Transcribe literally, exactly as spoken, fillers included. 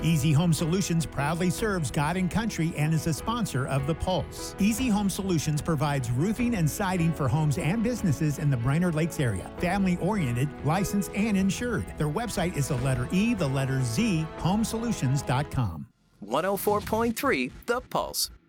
Easy Home Solutions proudly serves God and country and is a sponsor of The Pulse. Easy Home Solutions provides roofing and siding for homes and businesses in the Brainerd Lakes area. Family-oriented, licensed, and insured. Their website is the letter E, the letter Z, home solutions dot com. one oh four point three The Pulse.